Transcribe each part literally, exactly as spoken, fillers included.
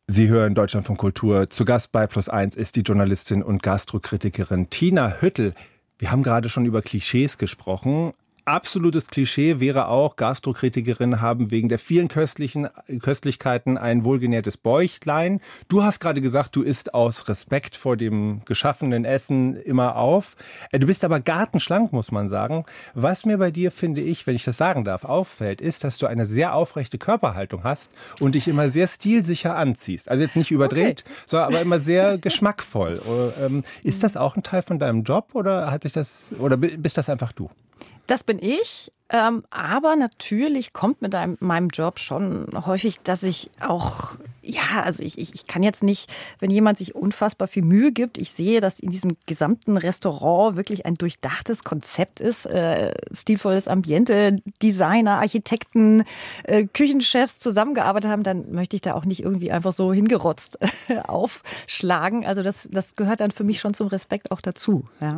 Sie hören Deutschlandfunk Kultur. Zu Gast bei Plus eins ist die Journalistin und Gastrokritikerin Tina Hüttel. Wir haben gerade schon über Klischees gesprochen. Absolutes Klischee wäre auch, Gastrokritikerinnen haben wegen der vielen köstlichen Köstlichkeiten ein wohlgenährtes Bäuchlein. Du hast gerade gesagt, du isst aus Respekt vor dem geschaffenen Essen immer auf. Du bist aber gartenschlank, muss man sagen. Was mir bei dir, finde ich, wenn ich das sagen darf, auffällt, ist, dass du eine sehr aufrechte Körperhaltung hast und dich immer sehr stilsicher anziehst. Also jetzt nicht überdreht, okay, sondern aber immer sehr geschmackvoll. Ist das auch ein Teil von deinem Job oder hat sich das, oder bist das einfach du? Das bin ich, ähm, aber natürlich kommt mit einem, meinem Job schon häufig, dass ich auch, ja, also ich, ich, ich kann jetzt nicht, wenn jemand sich unfassbar viel Mühe gibt, ich sehe, dass in diesem gesamten Restaurant wirklich ein durchdachtes Konzept ist, äh, stilvolles Ambiente, Designer, Architekten, äh, Küchenchefs zusammengearbeitet haben, dann möchte ich da auch nicht irgendwie einfach so hingerotzt aufschlagen. Also das, das gehört dann für mich schon zum Respekt auch dazu. Ja.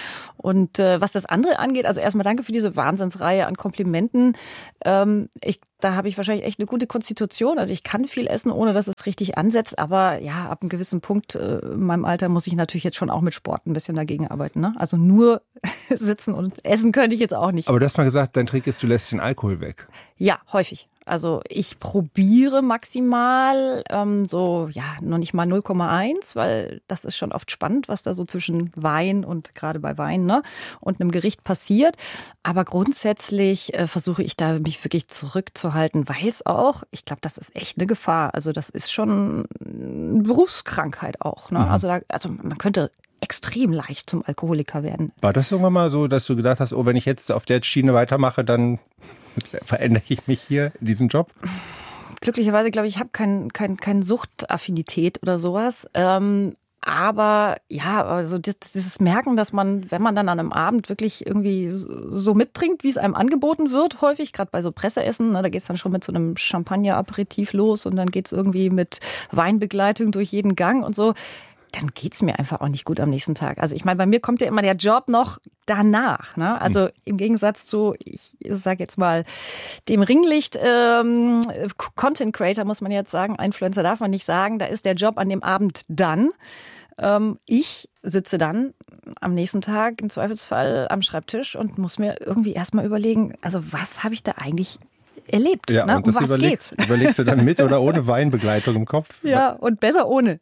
Und äh, was das andere angeht, also erstmal danke für diese Wahnsinnsreihe an Komplimenten. Ähm, ich, da habe ich wahrscheinlich echt eine gute Konstitution. Also ich kann viel essen, ohne dass es richtig ansetzt. Aber ja, ab einem gewissen Punkt äh, in meinem Alter muss ich natürlich jetzt schon auch mit Sport ein bisschen dagegen arbeiten. Ne? Also nur sitzen und essen könnte ich jetzt auch nicht. Aber du hast mal gesagt, dein Trick ist, du lässt den Alkohol weg. Ja, häufig. Also ich probiere maximal ähm, so, ja, noch nicht mal null Komma eins, weil das ist schon oft spannend, was da so zwischen Wein und gerade bei Wein, ne, und einem Gericht passiert. Aber grundsätzlich äh, versuche ich da mich wirklich zurückzuhalten, weil es auch, ich glaube, das ist echt eine Gefahr. Also das ist schon eine Berufskrankheit auch. Ne? Mhm. Also, da, also man könnte extrem leicht zum Alkoholiker werden. War das irgendwann mal so, dass du gedacht hast, oh, wenn ich jetzt auf der Schiene weitermache, dann verändere ich mich hier in diesem Job? Glücklicherweise, glaube ich, ich habe kein, kein, kein Suchtaffinität oder sowas. Ähm, aber ja, also das, dieses Merken, dass man, wenn man dann an einem Abend wirklich irgendwie so mittrinkt, wie es einem angeboten wird, häufig, gerade bei so Presseessen, ne, da geht es dann schon mit so einem Champagner-Aperitif los und dann geht es irgendwie mit Weinbegleitung durch jeden Gang und so. Dann geht's mir einfach auch nicht gut am nächsten Tag. Also ich meine, bei mir kommt ja immer der Job noch danach. Ne? Also im Gegensatz zu, ich sage jetzt mal, dem Ringlicht ähm, Content Creator, muss man jetzt sagen, Influencer darf man nicht sagen, da ist der Job an dem Abend dann. Ähm, ich sitze dann am nächsten Tag im Zweifelsfall am Schreibtisch und muss mir irgendwie erstmal überlegen, also was habe ich da eigentlich erlebt. Ja, ne? Und das um was überlegst, geht's? Überlegst du dann mit oder ohne Weinbegleitung im Kopf? Ja, und besser ohne.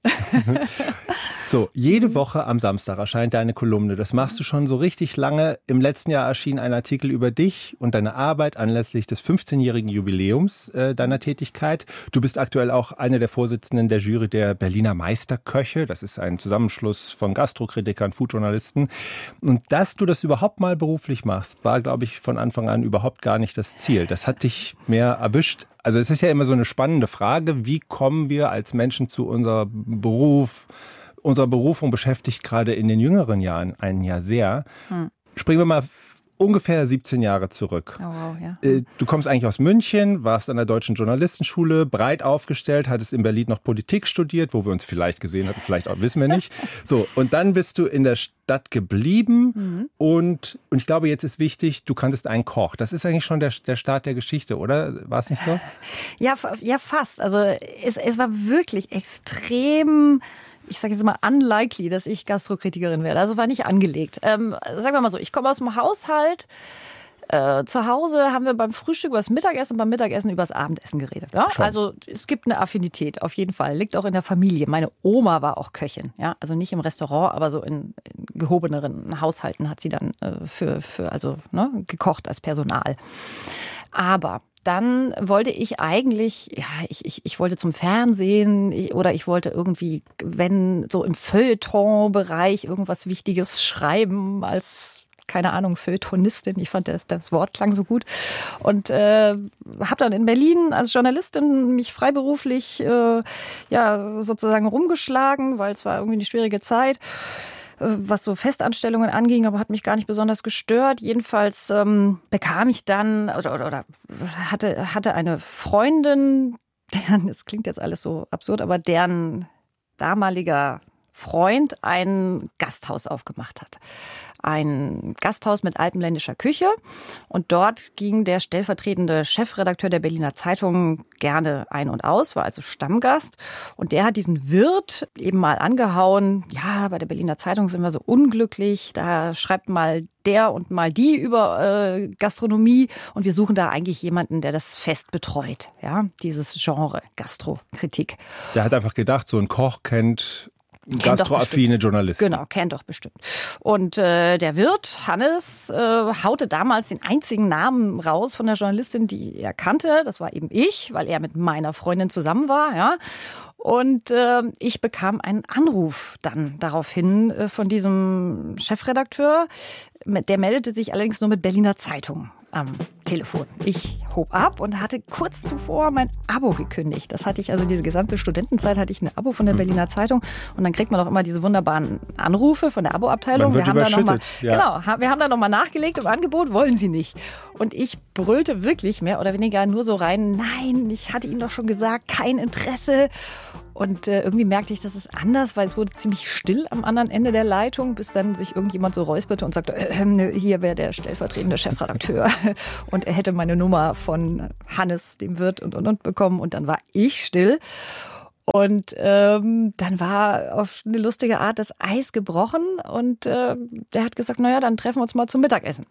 So, jede Woche am Samstag erscheint deine Kolumne. Das machst du schon so richtig lange. Im letzten Jahr erschien ein Artikel über dich und deine Arbeit anlässlich des fünfzehnjährigen Jubiläums äh, deiner Tätigkeit. Du bist aktuell auch eine der Vorsitzenden der Jury der Berliner Meisterköche. Das ist ein Zusammenschluss von Gastrokritikern, Foodjournalisten. Und dass du das überhaupt mal beruflich machst, war, glaube ich, von Anfang an überhaupt gar nicht das Ziel. Das hat dich mehr erwischt. Also es ist ja immer so eine spannende Frage, wie kommen wir als Menschen zu unserem Beruf? Unsere Berufung beschäftigt gerade in den jüngeren Jahren einen ja sehr. Hm. Springen wir mal ungefähr siebzehn Jahre zurück. Oh, wow, ja. Du kommst eigentlich aus München, warst an der Deutschen Journalistenschule, breit aufgestellt, hattest in Berlin noch Politik studiert, wo wir uns vielleicht gesehen hatten, vielleicht auch, wissen wir nicht. So, und dann bist du in der Stadt geblieben mhm. und, und ich glaube, jetzt ist wichtig, du kanntest einen Koch. Das ist eigentlich schon der, der Start der Geschichte, oder? War es nicht so? Ja, ja, fast. Also es, es war wirklich extrem, ich sage jetzt mal unlikely, dass ich Gastrokritikerin werde. Also war nicht angelegt. Ähm, sagen wir mal so, ich komme aus dem Haushalt. Äh, zu Hause haben wir beim Frühstück über das Mittagessen und beim Mittagessen über das Abendessen geredet. Ja? Also es gibt eine Affinität, auf jeden Fall. Liegt auch in der Familie. Meine Oma war auch Köchin. Ja? Also nicht im Restaurant, aber so in, in gehobeneren Haushalten hat sie dann äh, für, für also ne, gekocht als Personal. Aber dann wollte ich eigentlich, ja, ich, ich, ich wollte zum Fernsehen ich, oder ich wollte irgendwie, wenn so im Feuilleton-Bereich irgendwas Wichtiges schreiben als, keine Ahnung, Feuilletonistin. Ich fand, das, das Wort klang so gut. Und äh, habe dann in Berlin als Journalistin mich freiberuflich äh, ja sozusagen rumgeschlagen, weil es war irgendwie eine schwierige Zeit, was so Festanstellungen anging, aber hat mich gar nicht besonders gestört. Jedenfalls ähm, bekam ich dann oder, oder, oder hatte, hatte eine Freundin, deren, das klingt jetzt alles so absurd, aber deren damaliger Freund ein Gasthaus aufgemacht hat. ein Gasthaus mit alpenländischer Küche. Und dort ging der stellvertretende Chefredakteur der Berliner Zeitung gerne ein und aus, war also Stammgast. Und der hat diesen Wirt eben mal angehauen. Ja, bei der Berliner Zeitung sind wir so unglücklich. Da schreibt mal der und mal die über äh, Gastronomie. Und wir suchen da eigentlich jemanden, der das fest betreut. Ja, dieses Genre Gastrokritik. Der hat einfach gedacht, so ein Koch kennt gastroaffine Journalisten. Genau, kennt doch bestimmt. Und äh, der Wirt, Hannes, äh, haute damals den einzigen Namen raus von der Journalistin, die er kannte. Das war eben ich, weil er mit meiner Freundin zusammen war. Ja. Und äh, ich bekam einen Anruf dann daraufhin äh, von diesem Chefredakteur. Der meldete sich allerdings nur mit Berliner Zeitung am Telefon. Ich hob ab und hatte kurz zuvor mein Abo gekündigt. Das hatte ich, also diese gesamte Studentenzeit hatte ich ein Abo von der Berliner Zeitung. Und dann kriegt man auch immer diese wunderbaren Anrufe von der Abo-Abteilung. Man wird wir haben da noch mal, ja. Genau, wir haben da nochmal nachgelegt im Angebot, wollen Sie nicht. Und ich brüllte wirklich mehr oder weniger nur so rein, nein, ich hatte Ihnen doch schon gesagt, kein Interesse. Und äh, irgendwie merkte ich, das ist anders, weil es wurde ziemlich still am anderen Ende der Leitung, bis dann sich irgendjemand so räusperte und sagte, äh, hier wäre der stellvertretende Chefredakteur. Und er hätte meine Nummer von Hannes, dem Wirt, und, und, und bekommen. Und dann war ich still. Und ähm, dann war auf eine lustige Art das Eis gebrochen. Und äh, der hat gesagt, naja, dann treffen wir uns mal zum Mittagessen.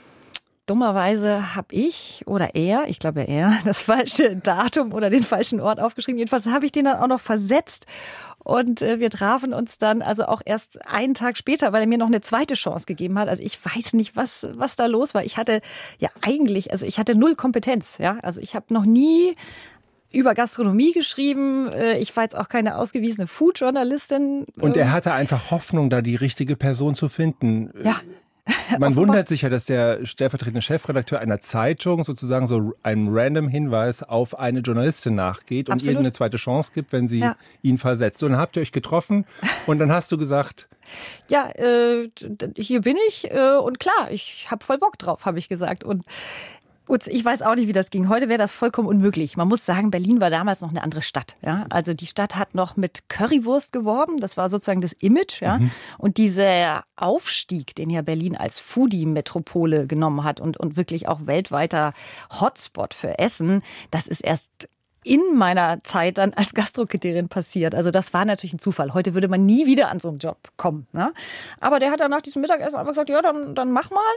Dummerweise habe ich oder er, ich glaube er, das falsche Datum oder den falschen Ort aufgeschrieben. Jedenfalls habe ich den dann auch noch versetzt. Und äh, wir trafen uns dann also auch erst einen Tag später, weil er mir noch eine zweite Chance gegeben hat. Also ich weiß nicht, was was da los war. Ich hatte ja eigentlich, also ich hatte null Kompetenz. Ja, also ich habe noch nie über Gastronomie geschrieben. Ich war jetzt auch keine ausgewiesene Food-Journalistin. Und er hatte einfach Hoffnung, da die richtige Person zu finden. Ja. Man wundert sich ja, dass der stellvertretende Chefredakteur einer Zeitung sozusagen so einen random Hinweis auf eine Journalistin nachgeht und Absolut. ihr eine zweite Chance gibt, wenn sie ja. ihn versetzt. Und dann habt ihr euch getroffen und dann hast du gesagt... Ja, äh, hier bin ich äh, und klar, ich habe voll Bock drauf, habe ich gesagt. Und gut, ich weiß auch nicht, wie das ging. Heute wäre das vollkommen unmöglich. Man muss sagen, Berlin war damals noch eine andere Stadt. Ja? Also die Stadt hat noch mit Currywurst geworben. Das war sozusagen das Image. Ja? Mhm. Und dieser Aufstieg, den ja Berlin als Foodie-Metropole genommen hat und, und wirklich auch weltweiter Hotspot für Essen, das ist erst in meiner Zeit dann als Gastrokritikerin passiert. Also das war natürlich ein Zufall. Heute würde man nie wieder an so einen Job kommen. Ne? Aber der hat dann nach diesem Mittagessen einfach gesagt, ja, dann, dann mach mal.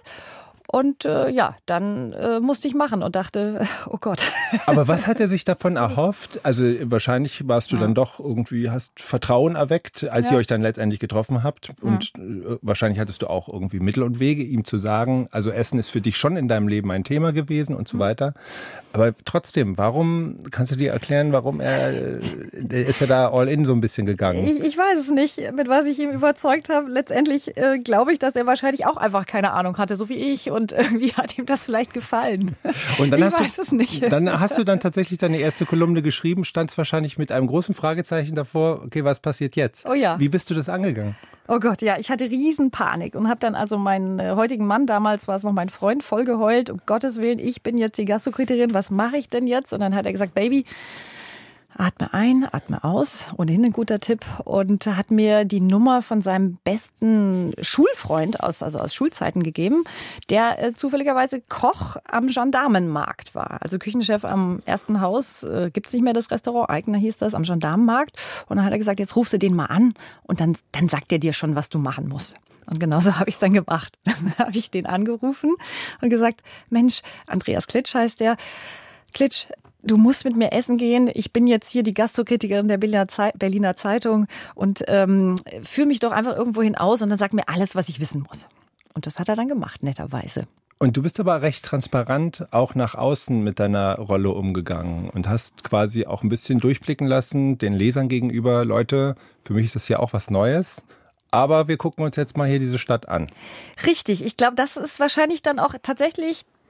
Und äh, ja, dann äh, musste ich machen und dachte, oh Gott. Aber was hat er sich davon erhofft? Also wahrscheinlich warst du ja. dann doch irgendwie, hast Vertrauen erweckt, als ja. ihr euch dann letztendlich getroffen habt. Und ja. äh, wahrscheinlich hattest du auch irgendwie Mittel und Wege, ihm zu sagen, also Essen ist für dich schon in deinem Leben ein Thema gewesen und so weiter. Aber trotzdem, warum, kannst du dir erklären, warum er, äh, ist er da all in so ein bisschen gegangen? Ich, ich weiß es nicht, mit was ich ihm überzeugt habe. Letztendlich äh, glaube ich, dass er wahrscheinlich auch einfach keine Ahnung hatte, so wie ich. Und irgendwie hat ihm das vielleicht gefallen. Und dann ich hast weiß du, es nicht. Dann hast du dann tatsächlich deine erste Kolumne geschrieben, standst wahrscheinlich mit einem großen Fragezeichen davor, okay, was passiert jetzt? Oh ja. Wie bist du das angegangen? Oh Gott, ja, ich hatte riesen Panik und habe dann also meinen äh, heutigen Mann, damals war es noch mein Freund, voll geheult. Um Gottes Willen, ich bin jetzt die Gastrokritikerin, was mache ich denn jetzt? Und dann hat er gesagt, Baby, atme ein, atme aus, ohnehin ein guter Tipp, und hat mir die Nummer von seinem besten Schulfreund aus, also aus Schulzeiten gegeben, der äh, zufälligerweise Koch am Gendarmenmarkt war. Also Küchenchef am ersten Haus, äh, gibt's nicht mehr das Restaurant, Eigner hieß das, am Gendarmenmarkt. Und dann hat er gesagt, jetzt rufst du den mal an und dann, dann sagt er dir schon, was du machen musst. Und genauso habe ich es dann gemacht. Dann habe ich den angerufen und gesagt, Mensch, Andreas Klitsch heißt der, Klitsch, du musst mit mir essen gehen. Ich bin jetzt hier die Gastrokritikerin der Berliner Zeitung und ähm, führe mich doch einfach irgendwo hinaus und dann sag mir alles, was ich wissen muss. Und das hat er dann gemacht, netterweise. Und du bist aber recht transparent auch nach außen mit deiner Rolle umgegangen und hast quasi auch ein bisschen durchblicken lassen, den Lesern gegenüber, Leute, für mich ist das ja auch was Neues. Aber wir gucken uns jetzt mal hier diese Stadt an. Richtig, ich glaube, das ist wahrscheinlich dann auch tatsächlich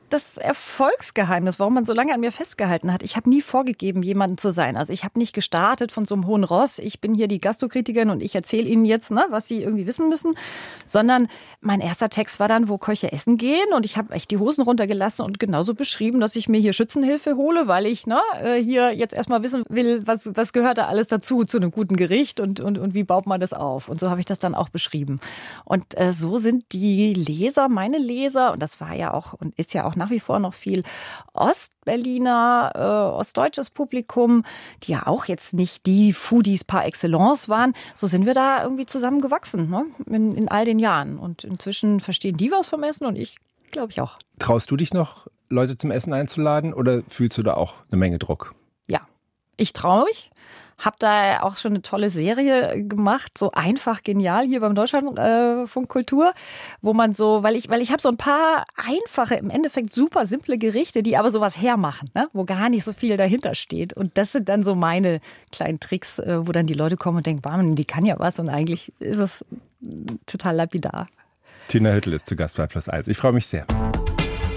das Erfolgsgeheimnis, warum man so lange an mir festgehalten hat. Ich habe nie vorgegeben, jemanden zu sein. Also ich habe nicht gestartet von so einem hohen Ross. Ich bin hier die Gastrokritikerin und ich erzähle Ihnen jetzt, ne, was Sie irgendwie wissen müssen. Sondern mein erster Text war dann, wo Köche essen gehen. Und ich habe echt die Hosen runtergelassen und genauso beschrieben, dass ich mir hier Schützenhilfe hole, weil ich ne, hier jetzt erstmal wissen will, was, was gehört da alles dazu, zu einem guten Gericht und, und, und wie baut man das auf. Und so habe ich das dann auch beschrieben. Und äh, so sind die Leser, meine Leser, und das war ja auch und ist ja auch nach wie vor noch viel Ostberliner, äh, ostdeutsches Publikum, die ja auch jetzt nicht die Foodies par excellence waren. So sind wir da irgendwie zusammengewachsen, ne? in, in all den Jahren. Und inzwischen verstehen die was vom Essen und ich glaube ich auch. Traust du dich noch, Leute zum Essen einzuladen oder fühlst du da auch eine Menge Druck? Ja, ich traue mich. Hab da auch schon eine tolle Serie gemacht, so einfach genial hier beim Deutschlandfunk Kultur, wo man so, weil ich, weil ich habe so ein paar einfache, im Endeffekt super simple Gerichte, die aber sowas hermachen, ne? Wo gar nicht so viel dahinter steht. Und das sind dann so meine kleinen Tricks, wo dann die Leute kommen und denken, Barmen, die kann ja was und eigentlich ist es total lapidar. Tina Hüttel ist zu Gast bei Plus eins. Ich freue mich sehr.